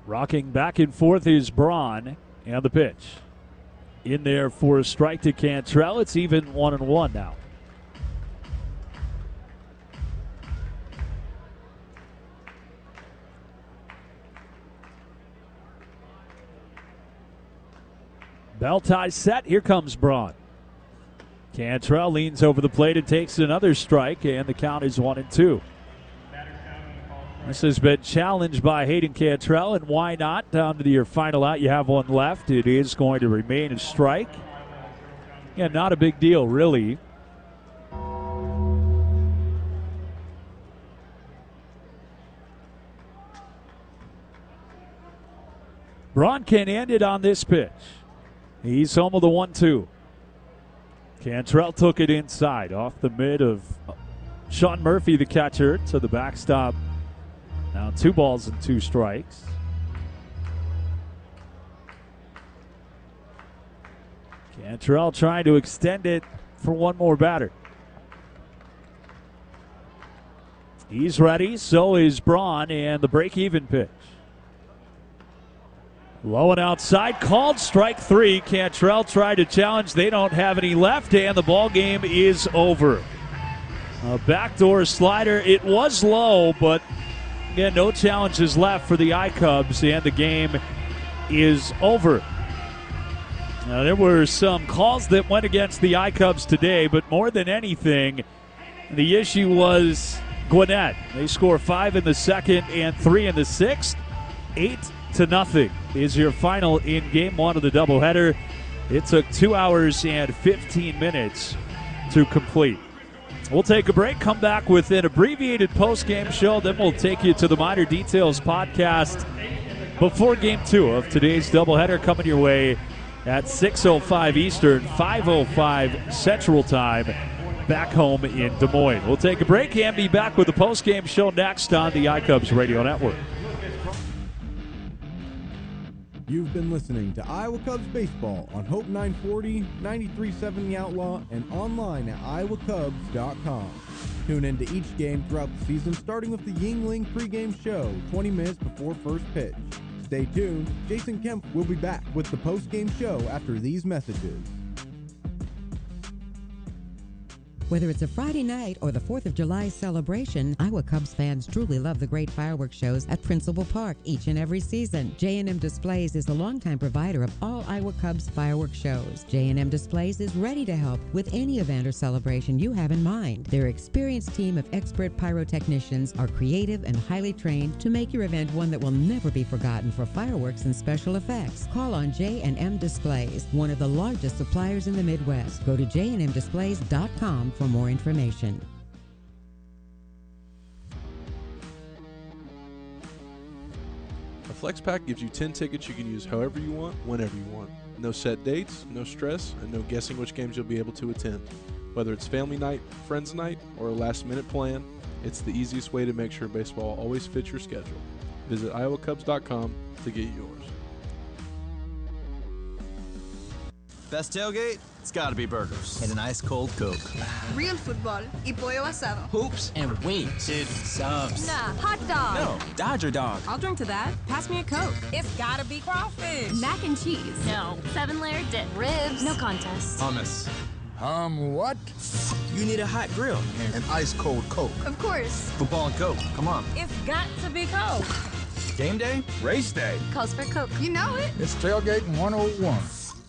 Rocking back and forth is Braun, and the pitch. In there for a strike to Cantrell. It's even 1-1 now. Bell tie set. Here comes Braun. Cantrell leans over the plate and takes another strike, and the count is 1-2. This has been challenged by Hayden Cantrell, and why not? Down to your final out, you have one left. It is going to remain a strike. Yeah, not a big deal, really. Braun can end it on this pitch. He's home with a 1-2. Cantrell took it inside off the mid of Sean Murphy, the catcher, to the backstop. Now 2 balls and 2 strikes. Cantrell trying to extend it for one more batter. He's ready, so is Braun, and the break-even pitch. Low and outside, called strike 3. Cantrell tried to challenge. They don't have any left, and the ball game is over. A backdoor slider. It was low, but again, no challenges left for the I-Cubs, and the game is over. Now, there were some calls that went against the I-Cubs today, but more than anything, the issue was Gwinnett. They score 5 in the second and 3 in the sixth. 8-0 is your final in Game 1 of the doubleheader. It took 2 hours and 15 minutes to complete. We'll take a break, come back with an abbreviated post-game show, then we'll take you to the Minor Details podcast before Game 2 of today's doubleheader, coming your way at 6:05 Eastern, 5:05 Central Time, back home in Des Moines. We'll take a break and be back with the post-game show next on the iCubs Radio Network. You've been listening to Iowa Cubs Baseball on Hope 940, 93.7 The Outlaw, and online at iowacubs.com. Tune in to each game throughout the season, starting with the Yuengling pregame show 20 minutes before first pitch. Stay tuned. Jason Kemp will be back with the postgame show after these messages. Whether it's a Friday night or the 4th of July celebration, Iowa Cubs fans truly love the great fireworks shows at Principal Park each and every season. J&M Displays is the longtime provider of all Iowa Cubs fireworks shows. J&M Displays is ready to help with any event or celebration you have in mind. Their experienced team of expert pyrotechnicians are creative and highly trained to make your event one that will never be forgotten for fireworks and special effects. Call on J&M Displays, one of the largest suppliers in the Midwest. Go to jnmdisplays.com for more information. A Flex Pack gives you 10 tickets you can use however you want, whenever you want. No set dates, no stress, and no guessing which games you'll be able to attend. Whether it's family night, friends night, or a last-minute plan, it's the easiest way to make sure baseball always fits your schedule. Visit iowacubs.com to get yours. Best tailgate? It's gotta be burgers. And an ice cold Coke. Real football y pollo asado. Hoops and wings. Dude, subs. Nah, hot dog. No, Dodger dog. I'll drink to that. Pass me a Coke. It's gotta be crawfish. Mac and cheese. No. 7-layer dip. Ribs. No contest. Hummus. What? You need a hot grill. An ice cold Coke. Of course. Football and Coke. Come on. It's got to be Coke. Game day? Race day. Calls for Coke. You know it. It's Tailgate 101.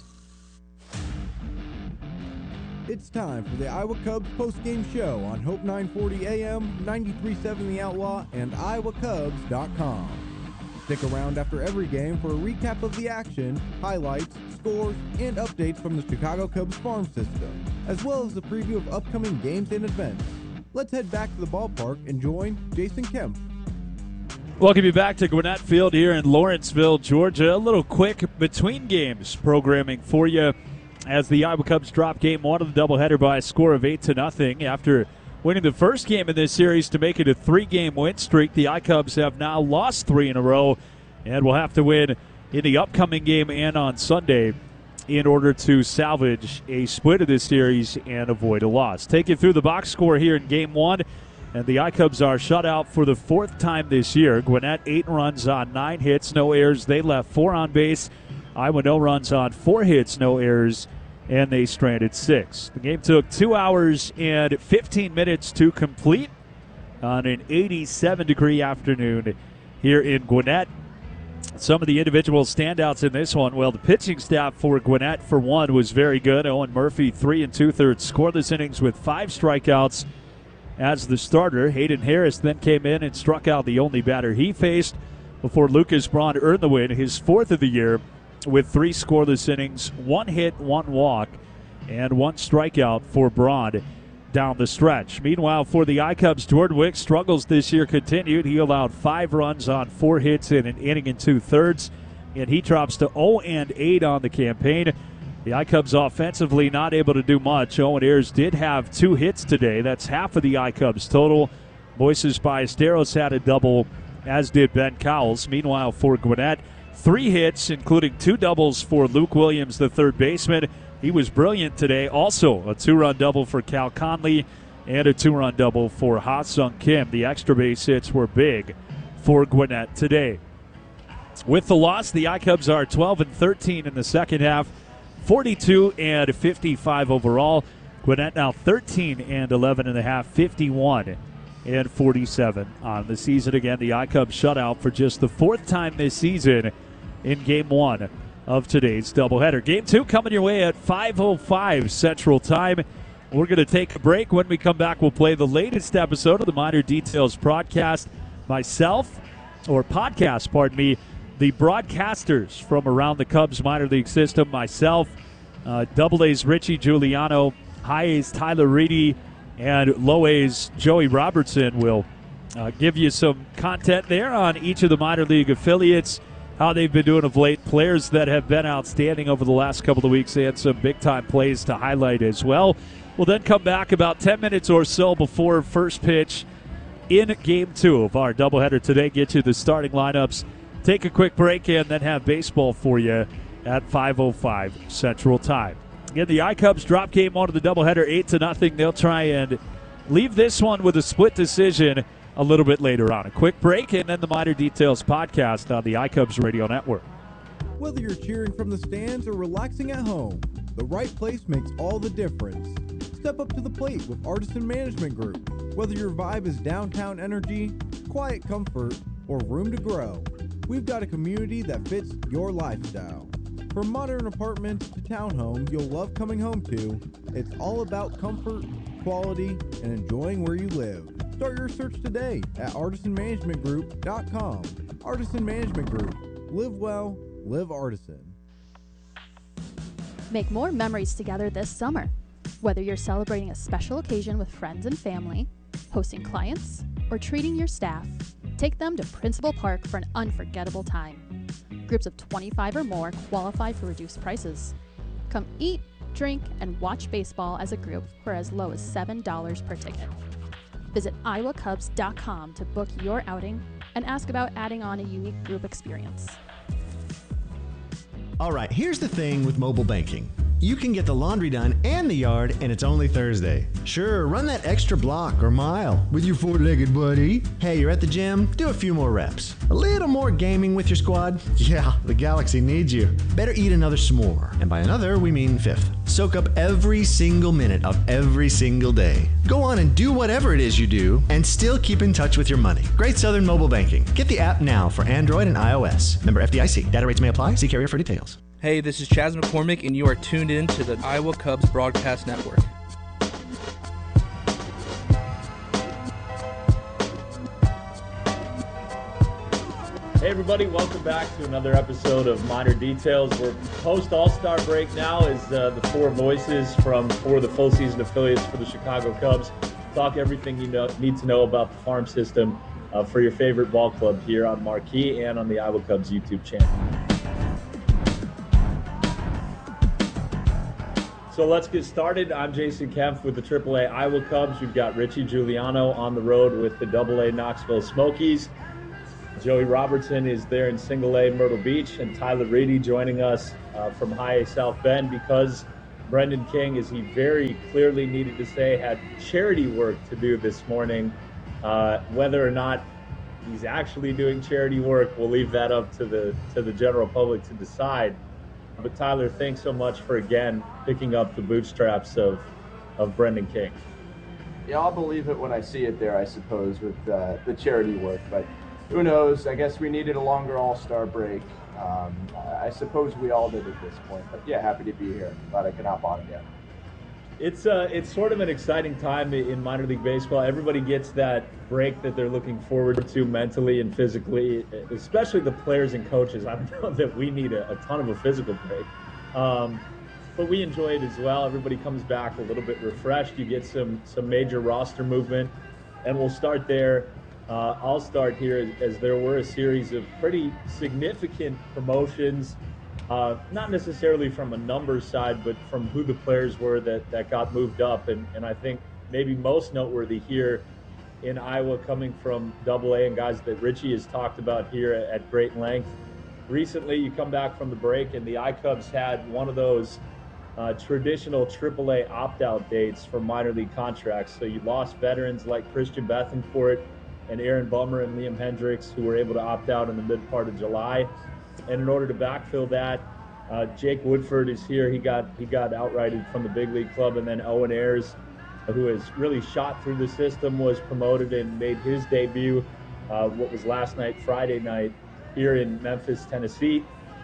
It's time for the Iowa Cubs postgame show on Hope 940 AM, 93.7 The Outlaw, and iowacubs.com. Stick around after every game for a recap of the action, highlights, scores, and updates from the Chicago Cubs farm system, as well as a preview of upcoming games and events. Let's head back to the ballpark and join Jason Kemp. Welcome you back to Gwinnett Field here in Lawrenceville, Georgia. A little quick between games programming for you as the Iowa Cubs drop Game 1 of the doubleheader by a score of 8-0. After winning the first game in this series to make it a 3-game win streak, the I-Cubs have now lost 3 in a row and will have to win in the upcoming game and on Sunday in order to salvage a split of this series and avoid a loss. Take you through the box score here in Game 1. And the I-Cubs are shut out for the fourth time this year. Gwinnett 8 runs on 9 hits, no errors. They left 4 on base. Iowa no runs on 4 hits, no errors, and they stranded 6. The game took 2 hours and 15 minutes to complete on an 87-degree afternoon here in Gwinnett. Some of the individual standouts in this one, well, the pitching staff for Gwinnett, for one, was very good. Owen Murphy, 3 2/3 scoreless innings with 5 strikeouts as the starter. Hayden Harris then came in and struck out the only batter he faced before Lucas Braun earned the win, his 4th of the year, with 3 scoreless innings, 1 hit, 1 walk, and 1 strikeout for Braun down the stretch. Meanwhile, for the I-Cubs, Jordan Wicks' struggles this year continued. He allowed 5 runs on 4 hits in an inning and 2/3, and he drops to 0-8 on the campaign. The I-Cubs offensively not able to do much. Owen Ayers did have 2 hits today. That's half of the I-Cubs total. Moises Ballesteros had a double, as did Ben Cowles. Meanwhile, for Gwinnett, 3 hits, including 2 doubles for Luke Williams, the third baseman. He was brilliant today. Also, a 2-run double for Cal Conley and a 2-run double for Ha-Sung Kim. The extra base hits were big for Gwinnett today. With the loss, the I-Cubs are 12-13 in the second half, 42-55 overall. Gwinnett now 13-11.5, 51-47 on the season. Again, the I-Cubs shut out for just the 4th time this season in Game 1 of today's doubleheader. Game 2 coming your way at 5:05 Central Time. We're going to take a break. When we come back, we'll play the latest episode of the Minor Details podcast. The broadcasters from around the Cubs minor league system, myself, Double A's Richie Giuliano, High A's Tyler Reedy, and Low A's Joey Robertson will give you some content there on each of the minor league affiliates, how they've been doing of late, players that have been outstanding over the last couple of weeks, and some big-time plays to highlight as well. We'll then come back about 10 minutes or so before first pitch in Game 2 of our doubleheader today. Get you the starting lineups, take a quick break, and then have baseball for you at 5:05 Central Time. Again, the I-Cubs drop Game 1 of the doubleheader 8-0. They'll try and leave this one with a split decision a little bit later on. A quick break, and then the Minor Details podcast on the I-Cubs Radio Network. Whether you're cheering from the stands or relaxing at home, the right place makes all the difference. Step up to the plate with Artisan Management Group. Whether your vibe is downtown energy, quiet comfort, or room to grow, we've got a community that fits your lifestyle. From modern apartments to townhomes you'll love coming home to, it's all about comfort, quality, and enjoying where you live. Start your search today at artisanmanagementgroup.com. Artisan Management Group. Live well, live Artisan. Make more memories together this summer. Whether you're celebrating a special occasion with friends and family, hosting clients, or treating your staff, take them to Principal Park for an unforgettable time. Groups of 25 or more qualify for reduced prices. Come eat, drink, and watch baseball as a group for as low as $7 per ticket. Visit iowacubs.com to book your outing and ask about adding on a unique group experience. All right, here's the thing with mobile banking. You can get the laundry done and the yard, and it's only Thursday. Sure, run that extra block or mile with your four-legged buddy. Hey, you're at the gym? Do a few more reps. A little more gaming with your squad? Yeah, the Galaxy needs you. Better eat another s'more. And by another, we mean fifth. Soak up every single minute of every single day. Go on and do whatever it is you do, and still keep in touch with your money. Great Southern Mobile Banking. Get the app now for Android and iOS. Member FDIC. Data rates may apply. See carrier for details. Hey, this is Chaz McCormick, and you are tuned in to the Iowa Cubs Broadcast Network. Hey everybody, welcome back to another episode of Minor Details. We're post All-Star break now as the four voices from four of the full season affiliates for the Chicago Cubs talk everything you need to know about the farm system for your favorite ball club here on Marquee and on the Iowa Cubs YouTube channel. So let's get started. I'm Jason Kempf with the AAA Iowa Cubs. We've got Richie Giuliano on the road with the AA Knoxville Smokies. Joey Robertson is there in Single A Myrtle Beach, and Tyler Reedy joining us from High A South Bend because Brendan King, as he very clearly needed to say, had charity work to do this morning Whether or not he's actually doing charity work, we'll leave that up to the general public to decide. But Tyler, thanks so much for again picking up the bootstraps of Brendan King. Yeah, I'll believe it when I see it there, I suppose, with the charity work. But who knows? I guess we needed a longer All-Star break. I suppose we all did at this point. But yeah, happy to be here. Glad I could hop on again. It's sort of an exciting time in minor league baseball. Everybody gets that break that they're looking forward to mentally and physically, especially the players and coaches. I know that we need a ton of a physical break. But we enjoy it as well. Everybody comes back a little bit refreshed. You get some major roster movement, and we'll start there. I'll start here as there were a series of pretty significant promotions, not necessarily from a numbers side, but from who the players were that got moved up. And I think maybe most noteworthy here in Iowa, coming from AA and guys that Richie has talked about here at great length. Recently, you come back from the break, and the iCubs had one of those traditional AAA opt-out dates for minor league contracts. So you lost veterans like Christian Bethencourt and Aaron Bummer and Liam Hendricks, who were able to opt out in the mid part of July. And in order to backfill that, Jake Woodford is here. He got outrighted from the big league club. And then Owen Ayers, who has really shot through the system, was promoted and made his debut, what was last night, Friday night, here in Memphis, Tennessee.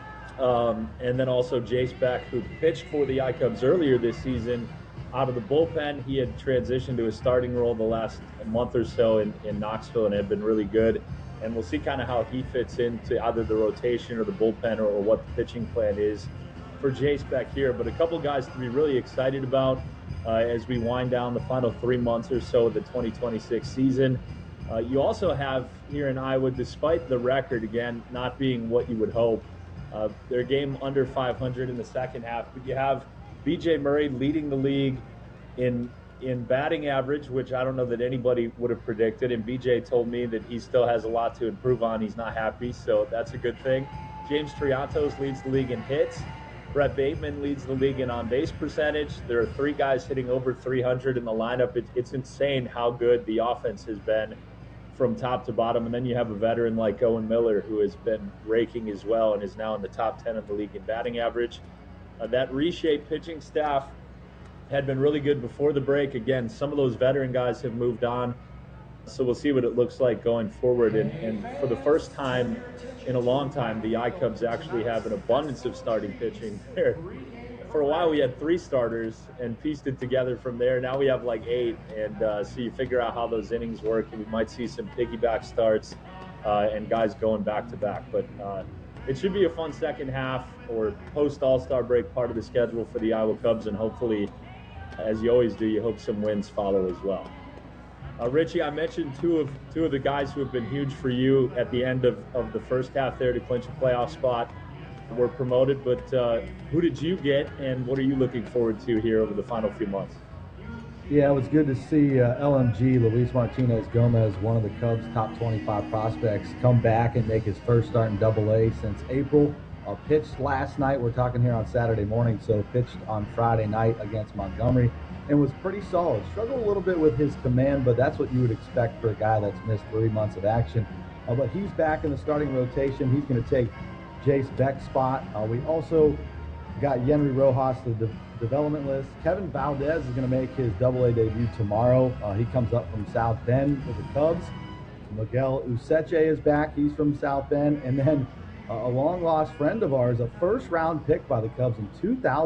And then also Jace Beck, who pitched for the iCubs earlier this season out of the bullpen. He had transitioned to a starting role the last month or so in Knoxville and had been really good. And we'll see kind of how he fits into either the rotation or the bullpen or what the pitching plan is for Jace Beck here. But a couple guys to be really excited about as we wind down the final 3 months or so of the 2026 season. You also have here in Iowa, despite the record, again, not being what you would hope, their game under 500 in the second half, but you have BJ Murray leading the league in batting average, which I don't know that anybody would have predicted. And BJ told me that he still has a lot to improve on. He's not happy, so that's a good thing. James Triantos leads the league in hits. Brett Bateman leads the league in on-base percentage. There are 3 guys hitting over 300 in the lineup. It's insane how good the offense has been from top to bottom. And then you have a veteran like Owen Miller, who has been raking as well and is now in the top 10 of the league in batting average. That reshaped pitching staff had been really good before the break. Again, some of those veteran guys have moved on, so we'll see what it looks like going forward. And for the first time in a long time, the iCubs actually have an abundance of starting pitching there. For a while, we had 3 starters and pieced it together from there. Now we have like 8, and so you figure out how those innings work, and we might see some piggyback starts and guys going back-to-back. But it should be a fun second half or post-All-Star break part of the schedule for the Iowa Cubs, and hopefully, as you always do, you hope some wins follow as well. Richie, I mentioned two of the guys who have been huge for you at the end of the first half there to clinch a playoff spot were promoted, but who did you get, and what are you looking forward to here over the final few months? Yeah, it was good to see LMG, Luis Martinez Gomez, one of the Cubs' top 25 prospects, come back and make his first start in AA since April. Pitched last night. We're talking here on Saturday morning, so pitched on Friday night against Montgomery and was pretty solid. Struggled a little bit with his command, but that's what you would expect for a guy that's missed 3 months of action. But he's back in the starting rotation. He's going to take Jace Beck's spot. We also got Yenry Rojas to the development list. Kevin Valdez is going to make his AA debut tomorrow. He comes up from South Bend with the Cubs. Miguel Useche is back. He's from South Bend. And then a long-lost friend of ours, a first-round pick by the Cubs in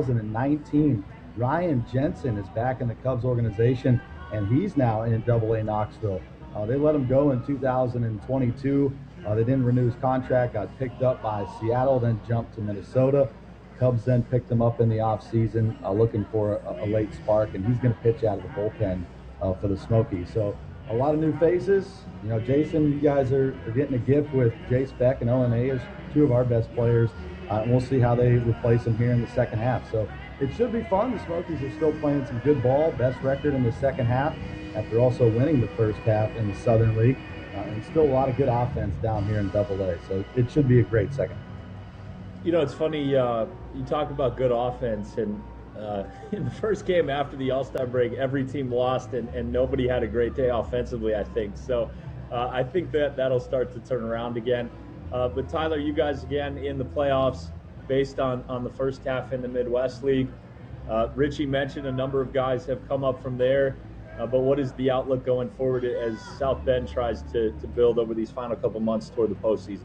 2019, Ryan Jensen is back in the Cubs organization, and he's now in AA Knoxville. They let him go in 2022. They didn't renew his contract, got picked up by Seattle, then jumped to Minnesota. Cubs then picked him up in the offseason, looking for a late spark, and he's going to pitch out of the bullpen for the Smokies. So a lot of new faces. You know, Jason, you guys are getting a gift with Jace Beck and Owen Ayers, 2 of our best players, and we'll see how they replace them here in the second half. So it should be fun. The Smokies are still playing some good ball, best record in the second half, after also winning the first half in the Southern League. And still a lot of good offense down here in AA. So it should be a great second. You know, it's funny, you talk about good offense, and in the first game after the All-Star break, every team lost and nobody had a great day offensively, I think. So I think that'll start to turn around again. But Tyler, you guys again in the playoffs based on the first half in the Midwest League. Richie mentioned a number of guys have come up from there. But what is the outlook going forward as South Bend tries to build over these final couple months toward the postseason?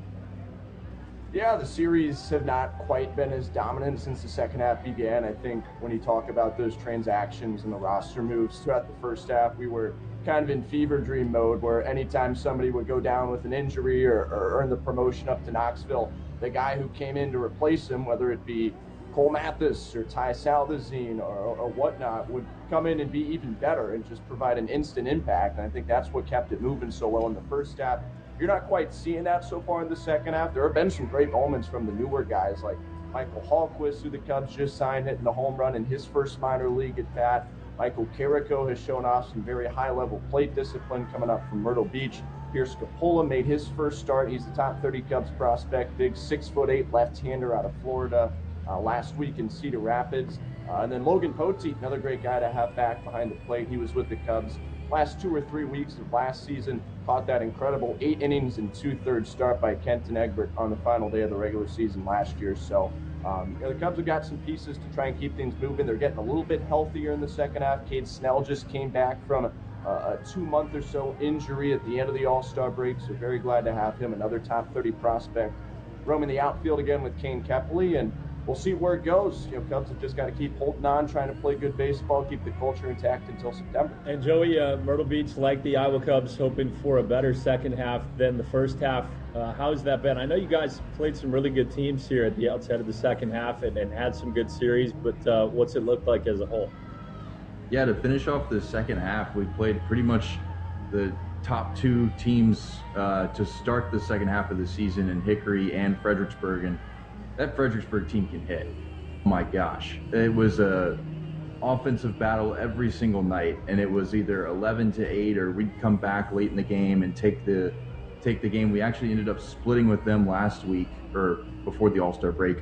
Yeah, the series have not quite been as dominant since the second half began. I think when you talk about those transactions and the roster moves throughout the first half, we were kind of in fever dream mode where anytime somebody would go down with an injury or earn the promotion up to Knoxville, the guy who came in to replace him, whether it be Cole Mathis or Ty Salvazine or whatnot, would come in and be even better and just provide an instant impact. And I think that's what kept it moving so well in the first half. You're not quite seeing that so far in the second half. There have been some great moments from the newer guys like Michael Hallquist, who the Cubs just signed, hitting the home run in his first minor league at bat. Michael Carrico has shown off some very high-level plate discipline coming up from Myrtle Beach. Pierce Capola made his first start. He's the top 30 Cubs prospect, big 6'8" left-hander out of Florida last week in Cedar Rapids. And then Logan Poteet, another great guy to have back behind the plate. He was with the Cubs last 2 or 3 weeks of last season, caught that incredible 8 innings and 2/3 start by Kenton Egbert on the final day of the regular season last year. So the Cubs have got some pieces to try and keep things moving. They're getting a little bit healthier in the second half. Cade Snell just came back from a 2-month or so injury at the end of the All-Star break, so very glad to have him, another top 30 prospect, roaming the outfield again with Kane Kepley, and we'll see where it goes. Cubs have just got to keep holding on, trying to play good baseball, keep the culture intact until September. And Joey, Myrtle Beach, like the Iowa Cubs, hoping for a better second half than the first half. How has that been? I know you guys played some really good teams here at the outset of the second half and had some good series, but what's it look like as a whole? Yeah, to finish off the second half, we played pretty much the top 2 teams to start the second half of the season in Hickory and Fredericksburg, and that Fredericksburg team can hit. Oh my gosh. It was a offensive battle every single night, and it was either 11-8 or we'd come back late in the game and take the game. We actually ended up splitting with them last week, or before the All-Star break,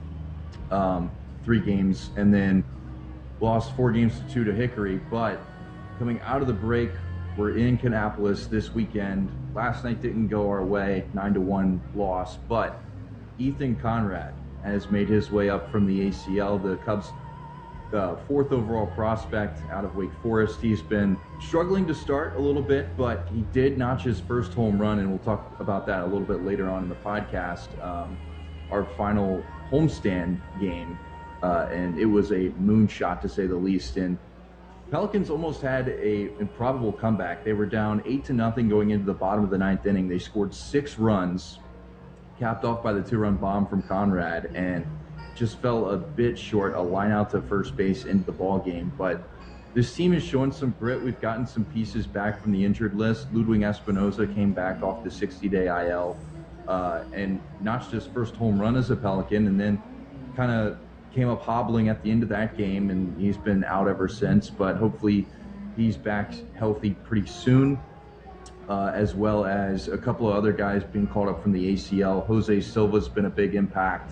3 games, and then lost 4-2 to Hickory. But coming out of the break, we're in Kannapolis this weekend. Last night didn't go our way, 9-1 loss, but Ethan Conrad has made his way up from the ACL, the Cubs' 4th overall prospect out of Wake Forest. He's been struggling to start a little bit, but he did notch his first home run, and we'll talk about that a little bit later on in the podcast. Our final homestand game, and it was a moonshot to say the least. And Pelicans almost had a improbable comeback. They were down 8-0 going into the bottom of the 9th inning. They scored 6 runs, capped off by the 2-run bomb from Conrad, and just fell a bit short, a line out to first base into the ball game. But this team is showing some grit. We've gotten some pieces back from the injured list. Ludwig Espinoza came back off the 60-day IL and notched his first home run as a Pelican, and then kind of came up hobbling at the end of that game, and he's been out ever since. But hopefully he's back healthy pretty soon. As well as a couple of other guys being called up from the ACL. Jose Silva's been a big impact.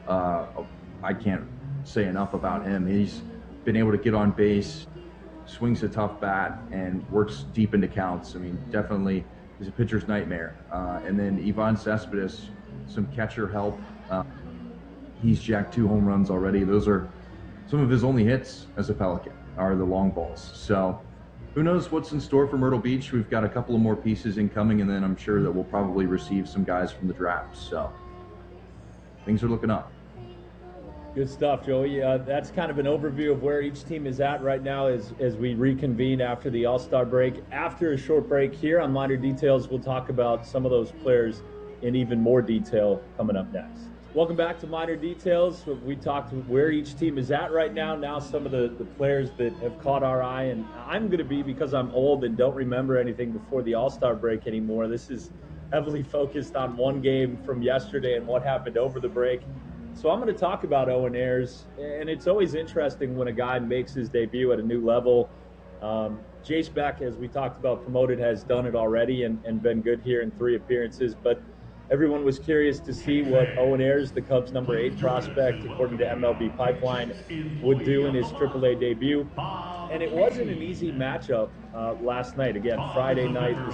I can't say enough about him. He's been able to get on base, swings a tough bat, and works deep into counts. I mean, definitely he's a pitcher's nightmare. And then Ivan Cespedes, some catcher help. He's jacked 2 home runs already. Those are some of his only hits as a Pelican, are the long balls. So who knows what's in store for Myrtle Beach. We've got a couple of more pieces incoming, and then I'm sure that we'll probably receive some guys from the draft. So things are looking up. Good stuff, Joey. That's kind of an overview of where each team is at right now as we reconvene after the All-Star break. After a short break here on Minor Details, we'll talk about some of those players in even more detail coming up next. Welcome back to Minor Details. We talked where each team is at right now. Now some of the players that have caught our eye, and I'm going to be, because I'm old and don't remember anything before the All-Star break anymore, this is heavily focused on one game from yesterday and what happened over the break. So I'm going to talk about Owen Ayers, and it's always interesting when a guy makes his debut at a new level. Jace Beck, as we talked about, promoted, has done it already and been good here in 3 appearances, but everyone was curious to see what Owen Ayers, the Cubs' number 8 prospect, according to MLB Pipeline, would do in his AAA debut. And it wasn't an easy matchup last night. Again, Friday night, the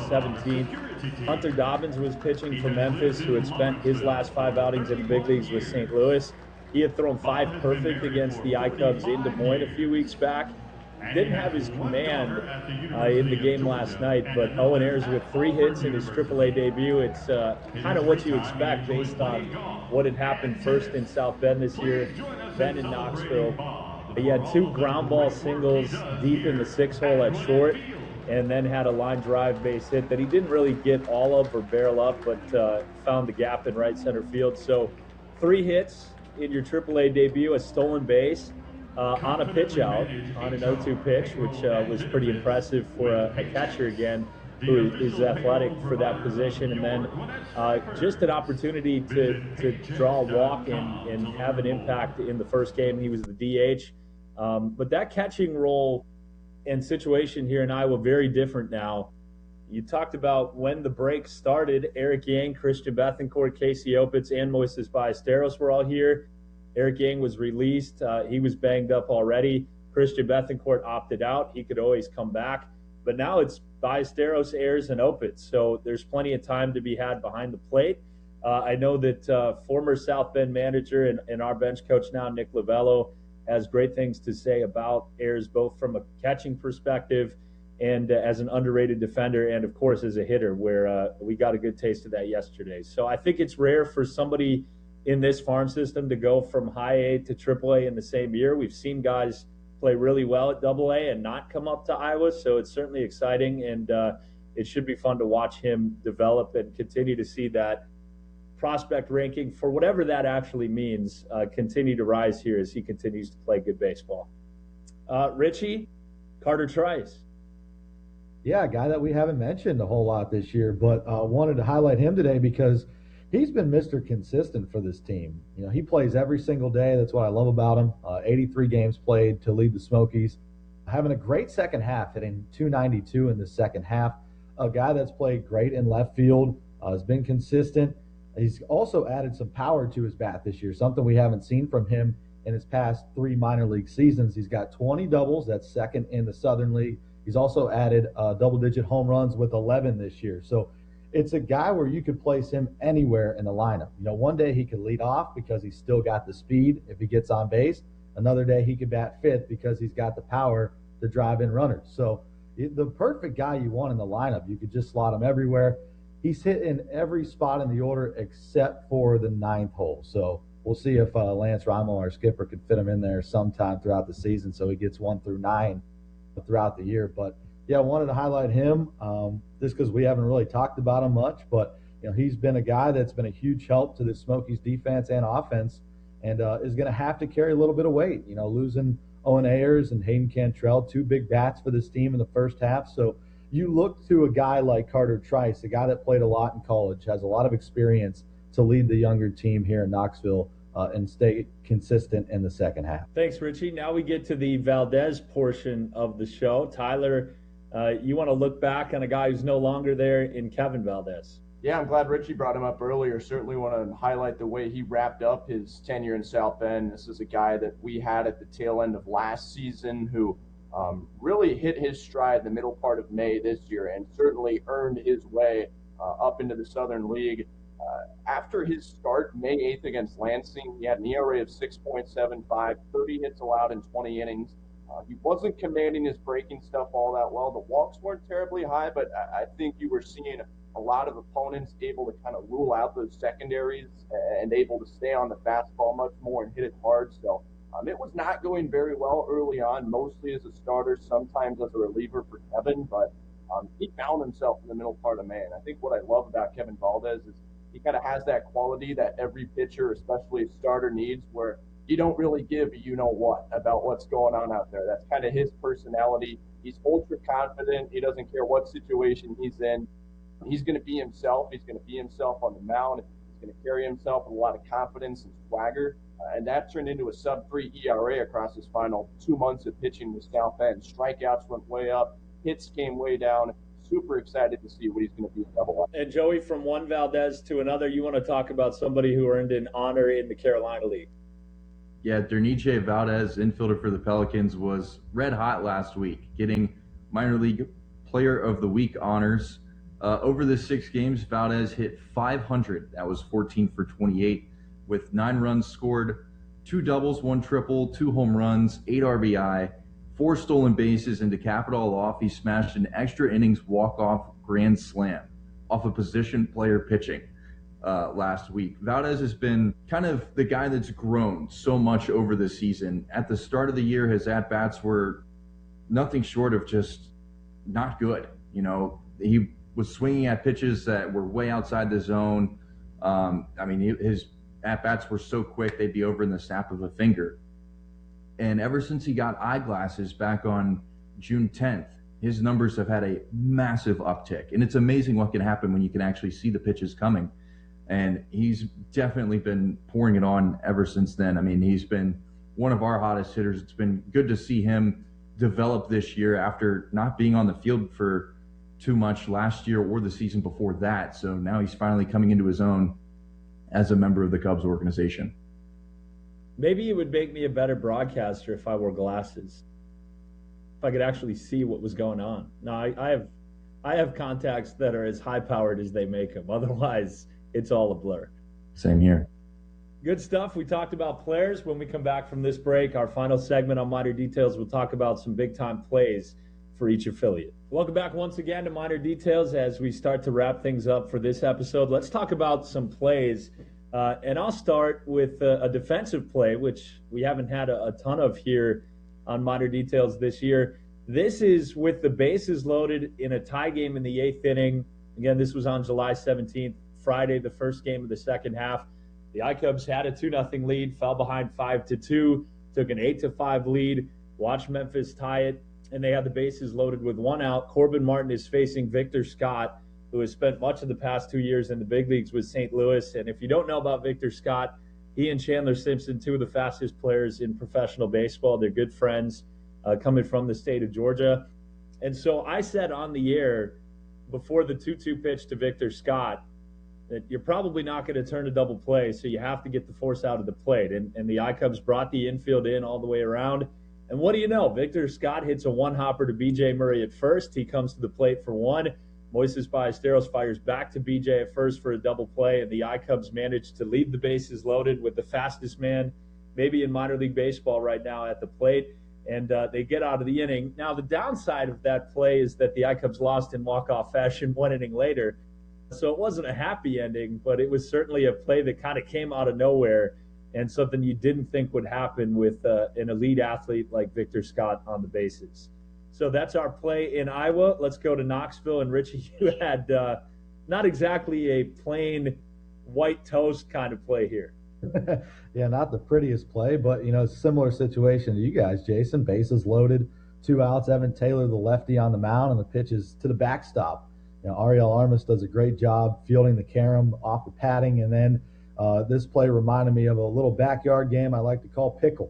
17th. Hunter Dobbins was pitching for Memphis, who had spent his last 5 outings in the big leagues with St. Louis. He had thrown 5 perfect against the I-Cubs in Des Moines a few weeks back. Didn't have his command in the game last night, but Owen Ayers with 3 hits in his AAA debut. It's kind of what you expect based on what had happened first in South Bend this year, then in Knoxville. He had 2 ground ball singles deep in the 6 hole at short, and then had a line drive base hit that he didn't really get all of or barrel up, but found the gap in right center field. So 3 hits in your AAA debut, a stolen base, on a pitch out, on an 0-2 pitch, which was pretty impressive for a catcher again, who is athletic for that position. And then just an opportunity to draw a walk and have an impact in the first game. He was the DH. But that catching role and situation here in Iowa, very different now. You talked about when the break started, Eric Yang, Christian Bethancourt, Casey Opitz, and Moises Ballesteros were all here. Eric Yang was released. He was banged up already. Christian Bethancourt opted out. He could always come back. But now it's Ballesteros, Ayers, and Opitz. So there's plenty of time to be had behind the plate. I know that former South Bend manager and our bench coach now, Nick Lovello, has great things to say about Ayers, both from a catching perspective and as an underrated defender, and of course as a hitter, where we got a good taste of that yesterday. So I think it's rare for somebody in this farm system to go from high A to AAA in the same year. We've seen guys play really well at AA and not come up to Iowa, so it's certainly exciting, and it should be fun to watch him develop and continue to see that prospect ranking, for whatever that actually means, continue to rise here as he continues to play good baseball. Richie, Carter Trice. Yeah, a guy that we haven't mentioned a whole lot this year, but wanted to highlight him today because he's been Mr. Consistent for this team. You know, he plays every single day. That's what I love about him. 83 games played to lead the Smokies. Having a great second half, hitting .292 in the second half. A guy that's played great in left field, has been consistent. He's also added some power to his bat this year, something we haven't seen from him in his past 3 minor league seasons. He's got 20 doubles. That's second in the Southern League. He's also added double-digit home runs with 11 this year. So it's a guy where you could place him anywhere in the lineup. You know, one day he could lead off because he's still got the speed if he gets on base. Another day he could bat fifth because he's got the power to drive in runners. So the perfect guy you want in the lineup. You could just slot him everywhere. He's hit in every spot in the order except for the 9th hole. So we'll see if Lance Ramo, our skipper, could fit him in there sometime throughout the season so he gets 1 through 9 throughout the year. But yeah, I wanted to highlight him just because we haven't really talked about him much. But you know, he's been a guy that's been a huge help to the Smokies defense and offense, and is going to have to carry a little bit of weight. You know, losing Owen Ayers and Hayden Cantrell, 2 big bats for this team in the first half. So you look to a guy like Carter Trice, a guy that played a lot in college, has a lot of experience to lead the younger team here in Knoxville and stay consistent in the second half. Thanks, Richie. Now we get to the Valdez portion of the show. Tyler, you want to look back on a guy who's no longer there in Kevin Valdez. Yeah, I'm glad Richie brought him up earlier. Certainly want to highlight the way he wrapped up his tenure in South Bend. This is a guy that we had at the tail end of last season who really hit his stride in the middle part of May this year and certainly earned his way up into the Southern League. After his start May 8th against Lansing, he had an ERA of 6.75, 30 hits allowed in 20 innings. He wasn't commanding his breaking stuff all that well. The walks weren't terribly high, but I think you were seeing a lot of opponents able to kind of rule out those secondaries and able to stay on the fastball much more and hit it hard. So it was not going very well early on, mostly as a starter, sometimes as a reliever for Kevin, but he found himself in the middle part of May. And I think what I love about Kevin Valdez is he kind of has that quality that every pitcher, especially a starter, needs, where you don't really give a you-know-what about what's going on out there. That's kind of his personality. He's ultra confident. He doesn't care what situation he's in. He's going to be himself. He's going to be himself on the mound. He's going to carry himself with a lot of confidence and swagger. And that turned into a sub-3 ERA across his final 2 months of pitching with South Bend. Strikeouts went way up. Hits came way down. super excited to see what he's going to be in Double A. And Joey, from one Valdez to another, you want to talk about somebody who earned an honor in the Carolina League. Yeah, Derniche Valdez, infielder for the Pelicans, was red hot last week, getting minor league player of the week honors. Over the 6 games, Valdez hit .500. That was 14 for 28 with 9 runs scored, 2 doubles, 1 triple, 2 home runs, 8 RBI, 4 stolen bases, and to cap it all off, he smashed an extra innings walk-off grand slam off of position player pitching last week. Valdez has been kind of the guy that's grown so much over the season. At the start of the year, his at-bats were nothing short of just not good. You know, he was swinging at pitches that were way outside the zone. His at-bats were so quick, they'd be over in the snap of a finger. And ever since he got eyeglasses back on June 10th, his numbers have had a massive uptick. And it's amazing what can happen when you can actually see the pitches coming. And he's definitely been pouring it on ever since then. I mean, he's been one of our hottest hitters. It's been good to see him develop this year after not being on the field for too much last year or the season before that. So now he's finally coming into his own as a member of the Cubs organization. Maybe it would make me a better broadcaster if I wore glasses. If I could actually see what was going on. Now, I have contacts that are as high-powered as they make them. Otherwise, it's all a blur. Same here. Good stuff. We talked about players. When we come back from this break, our final segment on Minor Details, we'll talk about some big-time plays for each affiliate. Welcome back once again to Minor Details as we start to wrap things up for this episode. Let's talk about some plays. And I'll start with a defensive play, which we haven't had a ton of here on Minor Details this year. This is with the bases loaded in a tie game in the 8th inning. Again, this was on July 17th, Friday, the first game of the second half. The iCubs had a 2-0 lead, fell behind 5-2, took an 8-5 lead, watched Memphis tie it, and they had the bases loaded with 1 out. Corbin Martin is facing Victor Scott, who has spent much of the past 2 years in the big leagues with St. Louis. And if you don't know about Victor Scott, he and Chandler Simpson, 2 of the fastest players in professional baseball. They're good friends coming from the state of Georgia. And so I said on the air before the 2-2 pitch to Victor Scott that you're probably not going to turn a double play, so you have to get the force out of the plate. And the iCubs brought the infield in all the way around. And what do you know? Victor Scott hits a one-hopper to B.J. Murray at first. He comes to the plate for 1. Moises Ballesteros fires back to B.J. at first for a double play, and the iCubs managed to leave the bases loaded with the fastest man maybe in minor league baseball right now at the plate, and they get out of the inning. Now, the downside of that play is that the iCubs lost in walk-off fashion 1 inning later, so it wasn't a happy ending, but it was certainly a play that kind of came out of nowhere and something you didn't think would happen with an elite athlete like Victor Scott on the bases. So that's our play in Iowa. Let's go to Knoxville. And Richie, you had not exactly a plain white toast kind of play here. Yeah, not the prettiest play, but, similar situation to you guys, Jason. Bases loaded, 2 outs. Evan Taylor, the lefty on the mound, and the pitch is to the backstop. Ariel Armas does a great job fielding the carom off the padding. And then this play reminded me of a little backyard game I like to call pickle.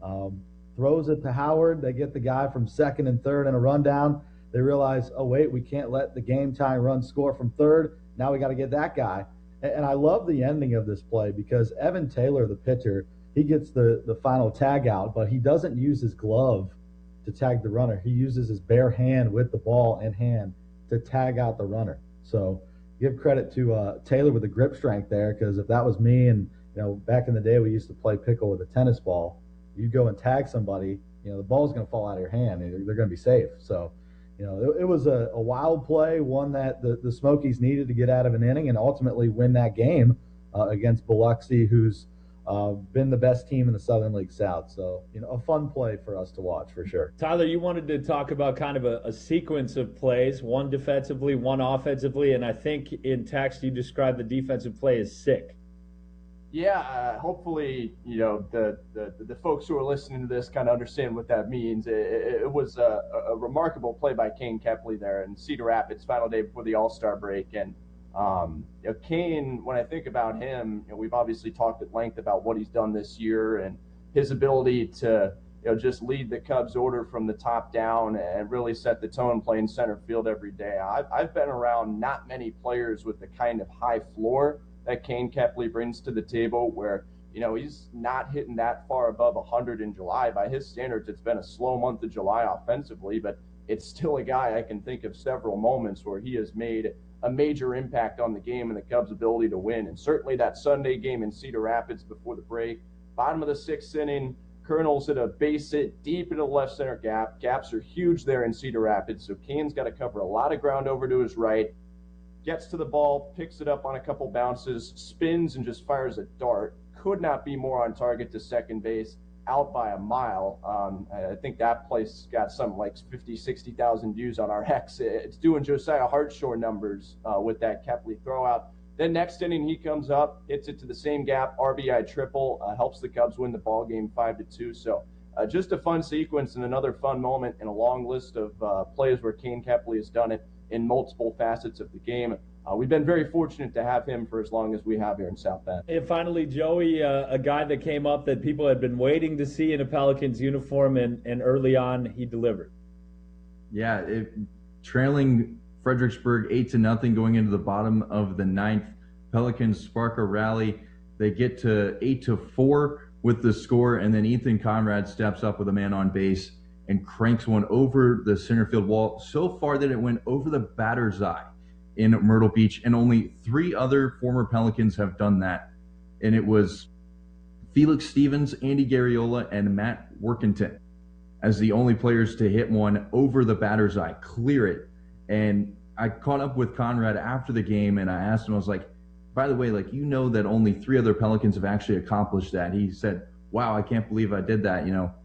Throws it to Howard. They get the guy from second and third in a rundown. They realize, oh, wait, we can't let the game-tying run score from third. Now we got to get that guy. And I love the ending of this play because Evan Taylor, the pitcher, he gets the final tag out, but he doesn't use his glove to tag the runner. He uses his bare hand with the ball in hand to tag out the runner. So give credit to Taylor with the grip strength there, because if that was me and, back in the day we used to play pickle with a tennis ball, you go and tag somebody, the ball's going to fall out of your hand. They're going to be safe. So, it was a wild play, one that the Smokies needed to get out of an inning and ultimately win that game against Biloxi, who's been the best team in the Southern League South. So, a fun play for us to watch for sure. Tyler, you wanted to talk about kind of a sequence of plays, one defensively, one offensively, and I think in text you described the defensive play as sick. Yeah, hopefully, the folks who are listening to this kind of understand what that means. It was a remarkable play by Kane Kepley there in Cedar Rapids, final day before the All-Star break. And Kane, when I think about him, we've obviously talked at length about what he's done this year and his ability to just lead the Cubs order from the top down and really set the tone playing center field every day. I've been around not many players with the kind of high floor that Kane Kepley brings to the table, where he's not hitting that far above 100 in July. By his standards, it's been a slow month of July offensively, but it's still a guy I can think of several moments where he has made a major impact on the game and the Cubs' ability to win. And certainly that Sunday game in Cedar Rapids before the break, bottom of the 6th inning, Colonel's hit a base hit deep into the left center gap. Gaps are huge there in Cedar Rapids, so Kane's got to cover a lot of ground over to his right. Gets to the ball, picks it up on a couple bounces, spins, and just fires a dart. Could not be more on target to second base, out by a mile. I think that place got something like 50, 60,000 views on our X. It's doing Josiah Hartshore numbers with that Kepley throwout. Then next inning, he comes up, hits it to the same gap, RBI triple, helps the Cubs win the ball game 5-2. So just a fun sequence and another fun moment in a long list of plays where Kane Kepley has done it in multiple facets of the game. We've been very fortunate to have him for as long as we have here in South Bend. And finally, Joey, a guy that came up that people had been waiting to see in a Pelicans uniform, and early on he delivered. Yeah, trailing Fredericksburg 8-0 going into the bottom of the 9th. Pelicans spark a rally. They get to 8-4 with the score, and then Ethan Conrad steps up with a man on base and cranks one over the center field wall so far that it went over the batter's eye in Myrtle Beach, and only 3 other former Pelicans have done that. And it was Felix Stevens, Andy Garriola, and Matt Workington as the only players to hit one over the batter's eye, clear it. And I caught up with Conrad after the game, and I asked him, I was like, by the way, that only 3 other Pelicans have actually accomplished that. He said, wow, I can't believe I did that.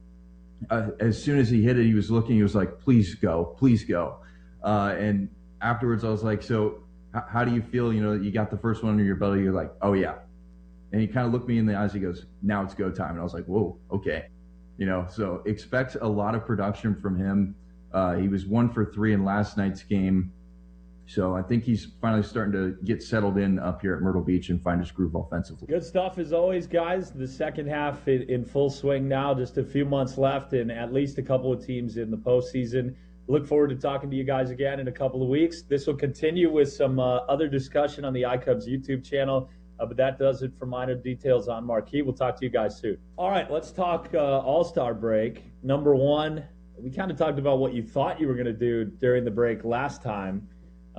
As soon as he hit it, he was looking, he was like, please go, please go. And afterwards, I was like, so how do you feel, you got the first one under your belt? You're like, oh, yeah. And he kind of looked me in the eyes. He goes, now it's go time. And I was like, whoa, okay. So expect a lot of production from him. He was 1 for 3 in last night's game. So I think he's finally starting to get settled in up here at Myrtle Beach and find his groove offensively. Good stuff as always, guys. The second half in full swing now, just a few months left, and at least a couple of teams in the postseason. Look forward to talking to you guys again in a couple of weeks. This will continue with some other discussion on the iCubs YouTube channel, but that does it for minor details on Marquee. We'll talk to you guys soon. All right, let's talk All-Star break. Number one, we kind of talked about what you thought you were going to do during the break last time.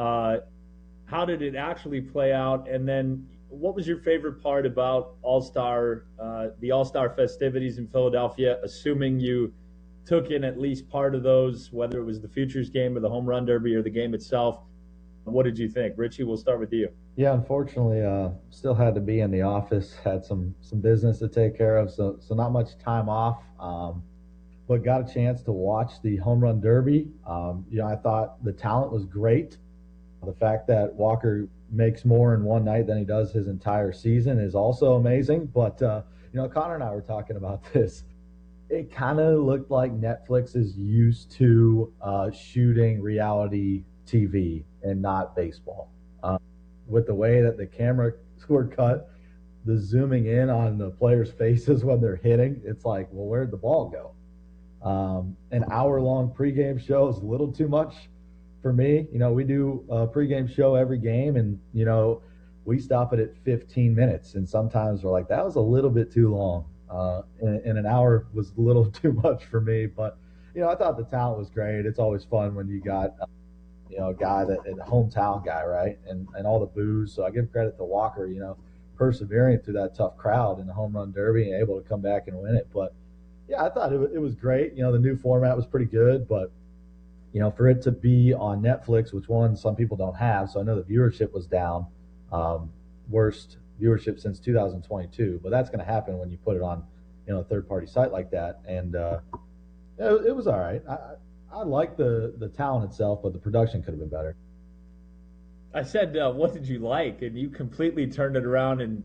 How did it actually play out? And then what was your favorite part about the All-Star festivities in Philadelphia, assuming you took in at least part of those, whether it was the Futures game or the Home Run Derby or the game itself? What did you think? Richie, we'll start with you. Yeah, unfortunately, still had to be in the office, had some business to take care of, so not much time off, but got a chance to watch the Home Run Derby. I thought the talent was great. The fact that Walker makes more in one night than he does his entire season is also amazing. But, Connor and I were talking about this. It kind of looked like Netflix is used to shooting reality TV and not baseball. With the way that the camera were cut, the zooming in on the players' faces when they're hitting, it's like, well, where'd the ball go? An hour-long pregame show is a little too much for me. We do a pregame show every game, and, we stop it at 15 minutes. And sometimes we're like, that was a little bit too long. And an hour was a little too much for me. But, I thought the talent was great. It's always fun when you got, a guy a hometown guy, right? And all the boos. So I give credit to Walker, persevering through that tough crowd in the Home Run Derby and able to come back and win it. But, yeah, I thought it was great. The new format was pretty good, but for it to be on Netflix, which some people don't have, so I know the viewership was down, worst viewership since 2022, but that's going to happen when you put it on, a third-party site like that, and it was all right. I like the talent itself, but the production could have been better. I said, what did you like? And you completely turned it around, and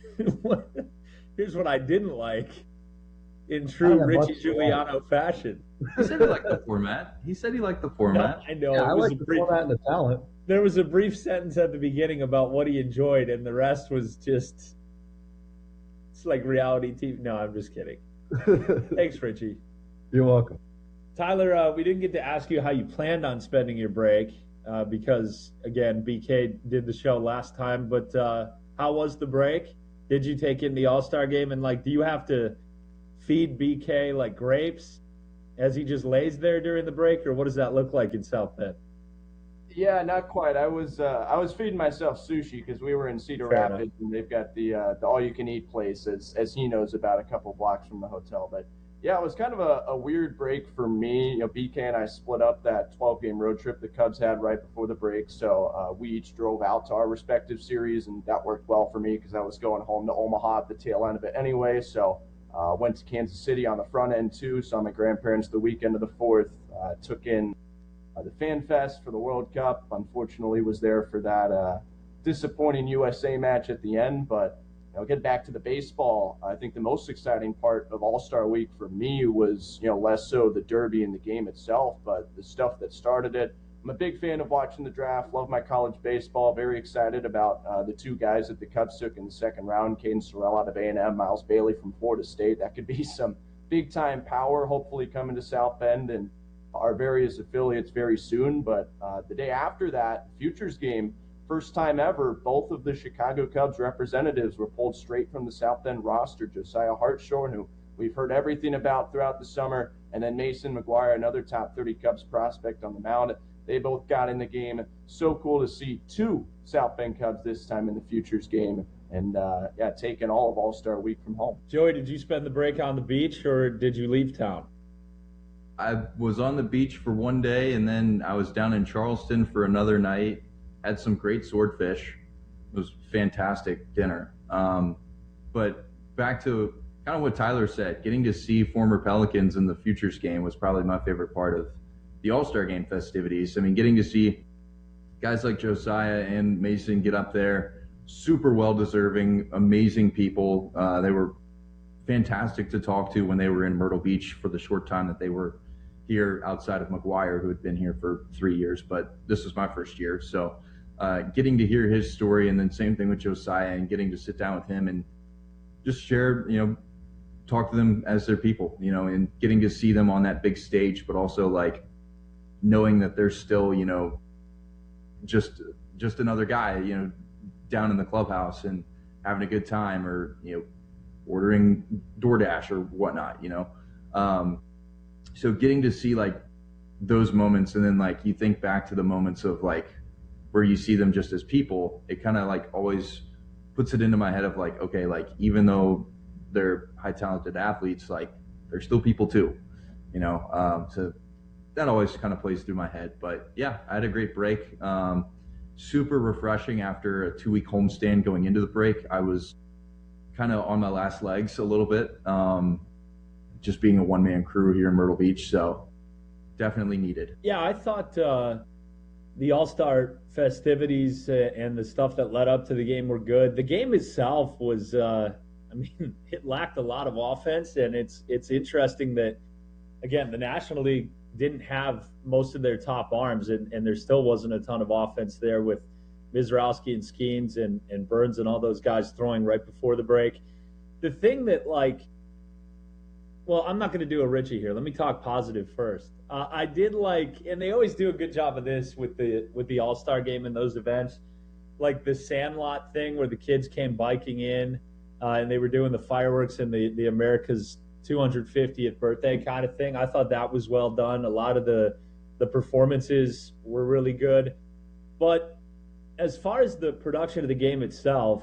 here's what I didn't like in true Richie Giuliano fashion. He said he liked the format. No, I know. Yeah, I like the format and the talent. There was a brief sentence at the beginning about what he enjoyed, and the rest was just, it's like reality TV. No, I'm just kidding. Thanks, Richie. You're welcome. Tyler, we didn't get to ask you how you planned on spending your break because, again, BK did the show last time. But how was the break? Did you take in the All-Star game? And, do you have to feed BK, grapes as he just lays there during the break? Or what does that look like in South Bend? Yeah, not quite. I was feeding myself sushi because we were in Cedar Rapids, and they've got the all-you-can-eat place, as he knows about, a couple blocks from the hotel. But yeah, it was kind of a weird break for me. BK and I split up that 12-game road trip the Cubs had right before the break, so we each drove out to our respective series, and that worked well for me because I was going home to Omaha at the tail end of it anyway. So went to Kansas City on the front end too. Saw my grandparents the weekend of the 4th. Took in the Fan Fest for the World Cup. Unfortunately, was there for that disappointing USA match at the end. But get back to the baseball. I think the most exciting part of All-Star Week for me was less so the Derby and the game itself, but the stuff that started it. I'm a big fan of watching the draft. Love my college baseball. Very excited about the two guys that the Cubs took in the second round. Caden Sorrell out of A&M, Miles Bailey from Florida State. That could be some big-time power, hopefully coming to South Bend and our various affiliates very soon. But the day after that, Futures game, first time ever, both of the Chicago Cubs representatives were pulled straight from the South Bend roster. Josiah Hartshorn, who we've heard everything about throughout the summer, and then Mason McGuire, another top 30 Cubs prospect on the mound. They both got in the game. So cool to see two South Bend Cubs this time in the Futures game. And, taking all of All-Star Week from home. Joey, did you spend the break on the beach, or did you leave town? I was on the beach for one day, and then I was down in Charleston for another night. Had some great swordfish. It was fantastic dinner. But back to kind of what Tyler said, getting to see former Pelicans in the Futures game was probably my favorite part of the All-Star game festivities. I mean, getting to see guys like Josiah and Mason get up there, super well-deserving, amazing people. They were fantastic to talk to when they were in Myrtle Beach for the short time that they were here, outside of McGuire, who had been here for 3 years. But this was my first year. So getting to hear his story, and then same thing with Josiah, and getting to sit down with him and just share, talk to them as their people, and getting to see them on that big stage, but also knowing that they're still, just another guy, down in the clubhouse and having a good time, or, ordering DoorDash or whatnot, So getting to see those moments, and then you think back to the moments of where you see them just as people, it kind of always puts it into my head of okay, even though they're high talented athletes, they're still people too, so that always kind of plays through my head. But yeah, I had a great break. Super refreshing after a 2-week homestand going into the break. I was kind of on my last legs a little bit, just being a one-man crew here in Myrtle Beach. So definitely needed. Yeah, I thought the All-Star festivities and the stuff that led up to the game were good. The game itself was, it lacked a lot of offense, and it's interesting that, again, the National League didn't have most of their top arms, and there still wasn't a ton of offense there with Mizrowski and Skeens and Burns and all those guys throwing right before the break. The thing that, I'm not going to do a Richie here. Let me talk positive first. I did and they always do a good job of this with the All-Star game and those events, the Sandlot thing where the kids came biking in and they were doing the fireworks and the America's 250th birthday kind of thing. I thought that was well done. A lot of the performances were really good. But as far as the production of the game itself,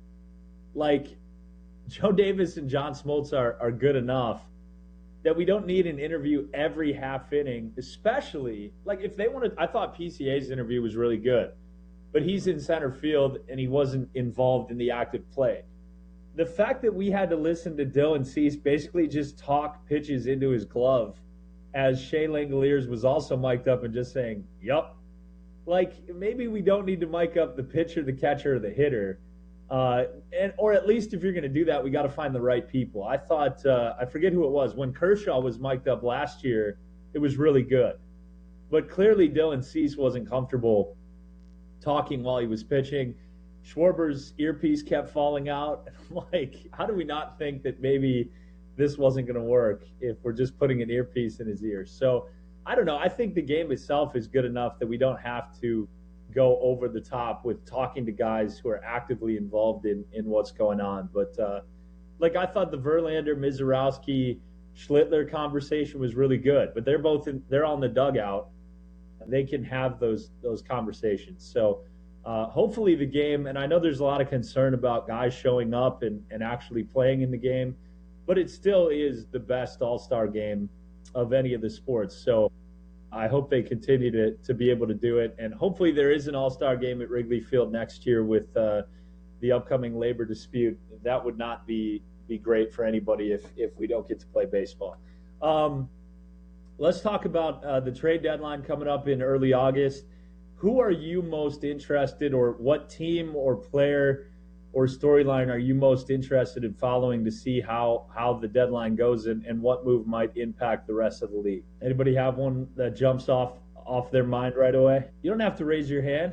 Joe Davis and John Smoltz are good enough that we don't need an interview every half inning, especially if they wanted. I thought PCA's interview was really good, but he's in center field and he wasn't involved in the active play. The fact that we had to listen to Dylan Cease basically just talk pitches into his glove as Shea Langoliers was also mic'd up and just saying, yup. Maybe we don't need to mic up the pitcher, the catcher, or the hitter. Or at least if you're going to do that, we got to find the right people. I thought, I forget who it was. When Kershaw was mic'd up last year, it was really good. But clearly Dylan Cease wasn't comfortable talking while he was pitching. Schwarber's earpiece kept falling out. How do we not think that maybe this wasn't going to work if we're just putting an earpiece in his ear. So I don't know. I think the game itself is good enough that we don't have to go over the top with talking to guys who are actively involved in what's going on. But I thought the Verlander, Mizorowski, Schlittler conversation was really good. But they're all in the dugout. They can have those conversations. So hopefully the game, and I know there's a lot of concern about guys showing up and actually playing in the game, but it still is the best all-star game of any of the sports. So I hope they continue to be able to do it. And hopefully there is an all-star game at Wrigley Field next year with the upcoming labor dispute. That would not be great for anybody if we don't get to play baseball. Let's talk about the trade deadline coming up in early August. Who are you most interested, or what team or player or storyline are you most interested in following to see how the deadline goes and what move might impact the rest of the league? Anybody have one that jumps off their mind right away? You don't have to raise your hand.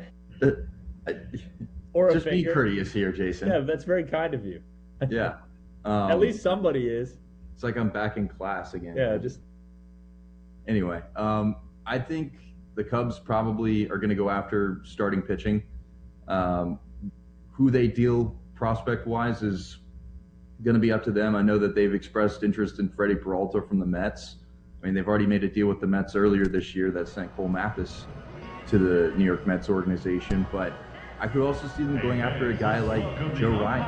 Or just be courteous here, Jason. Yeah, that's very kind of you. Yeah. At least somebody is. It's like I'm back in class again. Yeah, just... Anyway, I think the Cubs probably are going to go after starting pitching. Who they deal prospect-wise is going to be up to them. I know that they've expressed interest in Freddie Peralta from the Mets. I mean, they've already made a deal with the Mets earlier this year that sent Cole Mathis to the New York Mets organization. But I could also see them going after a guy like Joe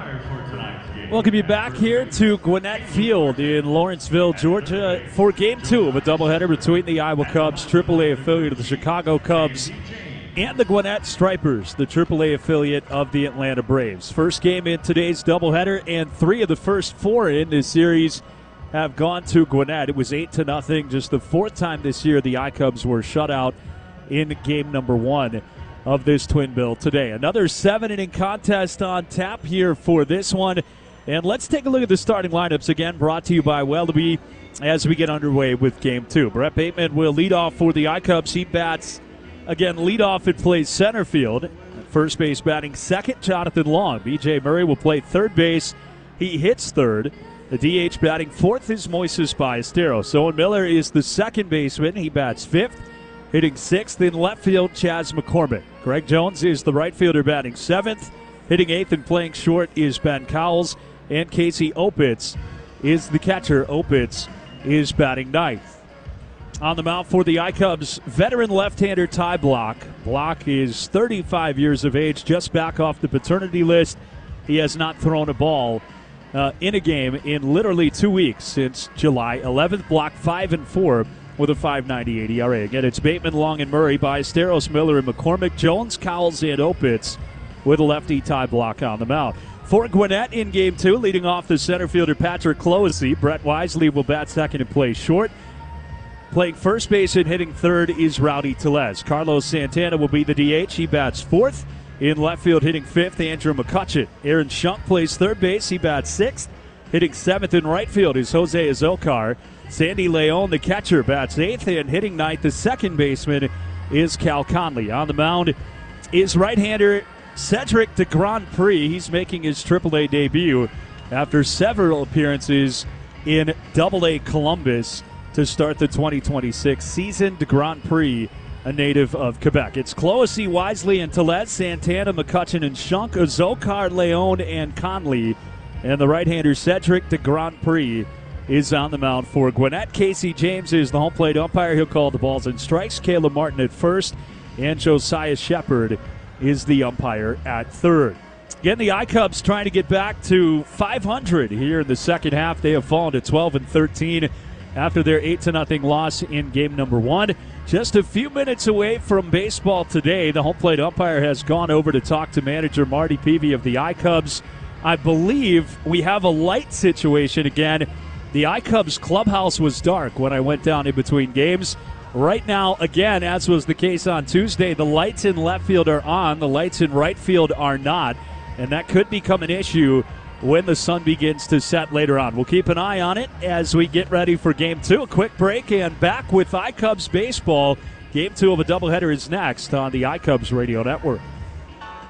Ryan. Welcome you back here to Gwinnett Field in Lawrenceville, Georgia, for Game 2 of a doubleheader between the Iowa Cubs, AAA affiliate of the Chicago Cubs, and the Gwinnett Stripers, the AAA affiliate of the Atlanta Braves. First game in today's doubleheader, and 3 of the first 4 in this series have gone to Gwinnett. It was 8-0, just the 4th time this year the iCubs were shut out in game number 1 of this twin bill today. Another 7-inning contest on tap here for this one. And let's take a look at the starting lineups again, brought to you by Wellaby as we get underway with Game 2. Brett Bateman will lead off for the iCubs. He bats, again, lead off and plays center field. First base batting second, Jonathan Long. B.J. Murray will play third base. He hits third. The DH batting fourth is Moises Ballesteros. Owen Miller is the second baseman. He bats fifth. Hitting sixth in left field, Chas McCormick. Greg Jones is the right fielder batting seventh. Hitting eighth and playing short is Ben Cowles. And Casey Opitz is the catcher. Opitz is batting ninth. On the mound for the iCubs, veteran left-hander Ty Block. Block is 35 years of age, just back off the paternity list. He has not thrown a ball in a game in literally 2 weeks since July 11th. Block 5-4 with a .598 ERA. Again, it's Bateman, Long, and Murray, Ballesteros, Miller, and McCormick, Jones, Cowles, and Opitz with a lefty Ty Block on the mound. For Gwinnett in Game 2, leading off the center fielder Patrick Clohessy. Brett Wisely will bat second and play short. Playing first base and hitting third is Rowdy Tellez. Carlos Santana will be the DH. He bats fourth. In left field, hitting fifth, Andrew McCutcheon. Aaron Schunk plays third base. He bats sixth. Hitting seventh in right field is Jose Azocar. Sandy Leon, the catcher, bats eighth. And hitting ninth, the second baseman, is Cal Conley. On the mound is right-hander Cedric de Grand Prix. He's making his AAA debut after several appearances in AA Columbus to start the 2026 season. De Grand Prix, a native of Quebec. It's Clohessy, Wisely, and Tellez, Santana, McCutcheon, and Schunk, Azocar, Leon, and Conley. And the right-hander Cedric de Grand Prix is on the mound for Gwinnett. Casey James is the home plate umpire. He'll call the balls and strikes. Caleb Martin at first, and Josiah Shepard is the umpire at third. Again, the iCubs trying to get back to 500 here in the second half. They have fallen to 12-13 after their 8-0 loss in game number 1. Just a few minutes away from baseball today, the home plate umpire has gone over to talk to manager Marty Peavy of the iCubs. I believe we have a light situation again. The iCubs clubhouse was dark when I went down in between games. Right now, again, as was the case on Tuesday, the lights in left field are on. The lights in right field are not. And that could become an issue when the sun begins to set later on. We'll keep an eye on it as we get ready for Game 2. A quick break and back with iCubs baseball. Game 2 of a doubleheader is next on the iCubs Radio Network.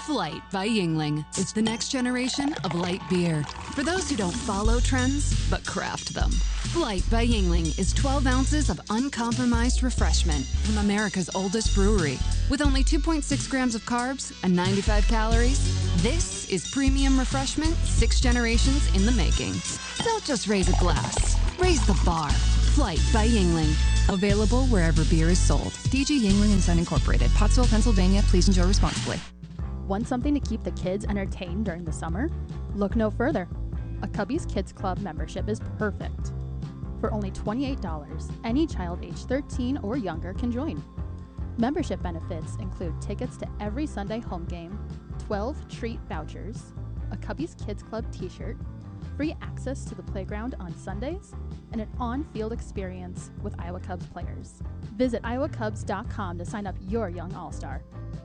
Flight by Yuengling is the next generation of light beer. For those who don't follow trends, but craft them. Flight by Yuengling is 12 ounces of uncompromised refreshment from America's oldest brewery. With only 2.6 grams of carbs and 95 calories, this is premium refreshment 6 generations in the making. Don't just raise a glass, raise the bar. Flight by Yuengling. Available wherever beer is sold. DG Yuengling & Son Incorporated, Pottsville, Pennsylvania. Please enjoy responsibly. Want something to keep the kids entertained during the summer? Look no further. A Cubbies Kids Club membership is perfect. For only $28, any child age 13 or younger can join. Membership benefits include tickets to every Sunday home game, 12 treat vouchers, a Cubbies Kids Club t-shirt, free access to the playground on Sundays, and an on-field experience with Iowa Cubs players. Visit iowacubs.com to sign up your young all-star.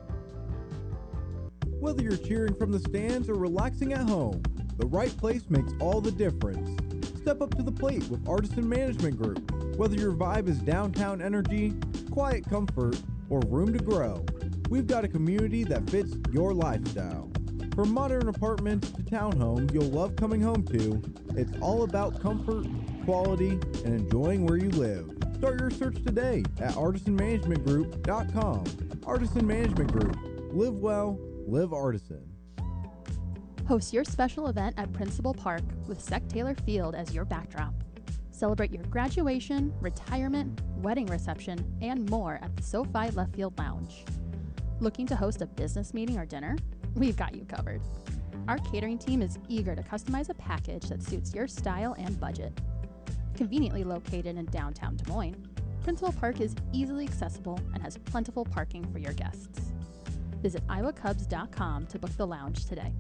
Whether you're cheering from the stands or relaxing at home, the right place makes all the difference. Step up to the plate with Artisan Management Group. Whether your vibe is downtown energy, quiet comfort, or room to grow, we've got a community that fits your lifestyle. From modern apartments to townhomes you'll love coming home to, it's all about comfort, quality, and enjoying where you live. Start your search today at artisanmanagementgroup.com. Artisan Management Group. Live well, live Artisan. Host your special event at Principal Park with Sec Taylor Field as your backdrop. Celebrate your graduation, retirement, wedding reception, and more at the SoFi Left Field Lounge. Looking to host a business meeting or dinner? We've got you covered. Our catering team is eager to customize a package that suits your style and budget. Conveniently located in downtown Des Moines, Principal Park is easily accessible and has plentiful parking for your guests. Visit iowacubs.com to book the lounge today.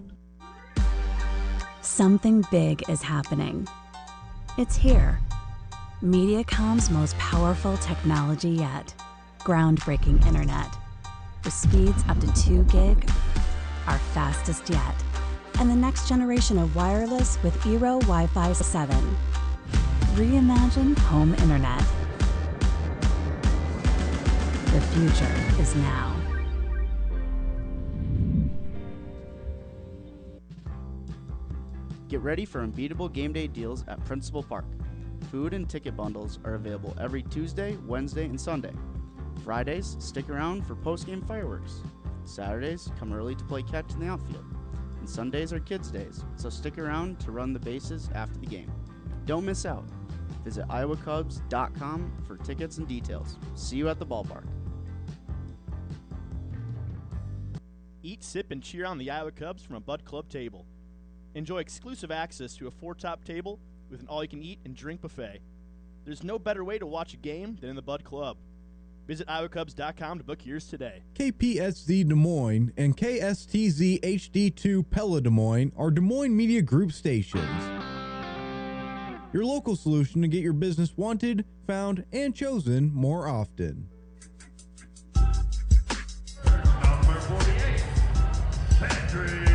Something big is happening. It's here. Mediacom's most powerful technology yet. Groundbreaking internet. With speeds up to 2 gig, our fastest yet. And the next generation of wireless with Eero Wi-Fi 7. Reimagine home internet. The future is now. Get ready for unbeatable game day deals at Principal Park. Food and ticket bundles are available every Tuesday, Wednesday, and Sunday. Fridays, stick around for post-game fireworks. Saturdays, come early to play catch in the outfield. And Sundays are kids' days, so stick around to run the bases after the game. Don't miss out. Visit iowacubs.com for tickets and details. See you at the ballpark. Eat, sip, and cheer on the Iowa Cubs from a Bud Club table. Enjoy exclusive access to a 4-top table with an all-you-can-eat and drink buffet. There's no better way to watch a game than in the Bud Club. Visit iowacubs.com to book yours today. KPSZ Des Moines and KSTZ HD2 Pella Des Moines are Des Moines Media Group stations. Your local solution to get your business wanted, found, and chosen more often. Number 48, Patrick.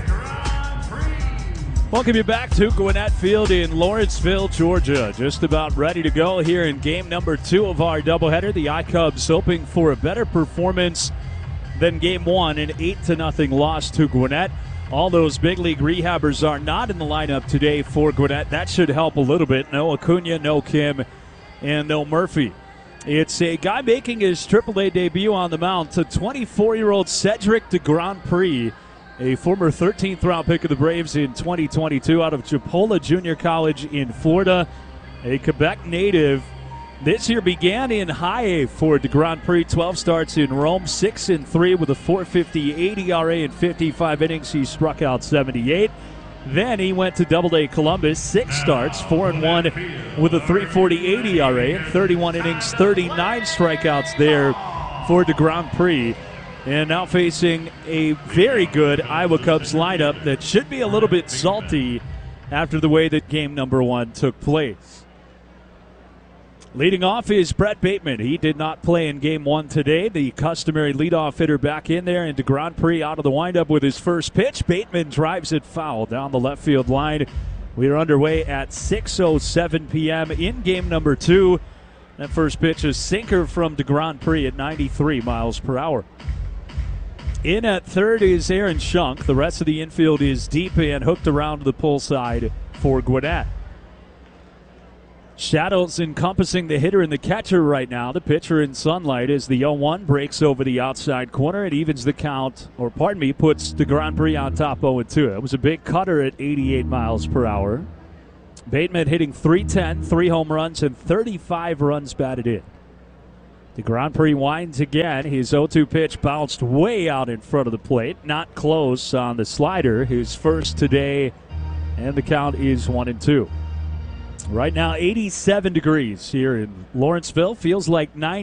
Welcome you back to Gwinnett Field in Lawrenceville, Georgia. Just about ready to go here in game number 2 of our doubleheader. The iCubs hoping for a better performance than game 1, an 8-0 loss to Gwinnett. All those big league rehabbers are not in the lineup today for Gwinnett. That should help a little bit. No Acuna, no Kim, and no Murphy. It's a guy making his AAA debut on the mound to 24-year-old Cedric DeGrand-Prix, a former 13th round pick of the Braves in 2022 out of Chipola Junior College in Florida. A Quebec native. This year began in high A for DeGrand-Prix. 12 starts in Rome, 6-3 with a .458 ERA in 55 innings. He struck out 78. Then he went to Double-A Columbus, 6 starts, 4-1 with a .348 ERA in 31 innings, 39 strikeouts there for DeGrand-Prix. And now facing a very good Iowa Cubs lineup that should be a little bit salty after the way that game number 1 took place. Leading off is Brett Bateman. He did not play in game 1 today. The customary leadoff hitter back in there, and DeGrand-Prix out of the windup with his first pitch. Bateman drives it foul down the left field line. We are underway at 6:07 p.m. in game number 2. That first pitch is sinker from DeGrand-Prix at 93 miles per hour. In at third is Aaron Schunk. The rest of the infield is deep and hooked around the pull side for Gwinnett. Shadows encompassing the hitter and the catcher right now. The pitcher in sunlight as the 0-1 breaks over the outside corner. It evens the count, or pardon me, puts the Grand Prix on top 0-2. It was a big cutter at 88 miles per hour. Bateman hitting .310, 3 home runs, and 35 runs batted in. The Grand Prix winds again. His 0-2 pitch bounced way out in front of the plate. Not close on the slider. His first today, and the count is 1-2. Right now, 87 degrees here in Lawrenceville. Feels like 90.